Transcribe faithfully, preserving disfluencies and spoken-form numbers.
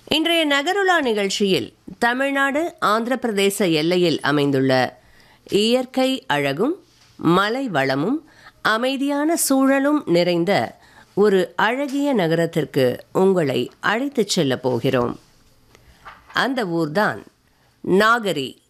இன்றைய நகருலா நிகழ்ச்சியில் தமிழ்நாடு ஆந்திர பிரதேச எல்லையில் அமைந்துள்ள இயற்கை அழகும் மலை வளமும் அமைதியான சூழலும் நிறைந்த ஒரு அழகிய நகரத்திற்கு உங்களை அழைத்துச் செல்ல போகிறோம். அந்த ஊர்தான் நாகரி.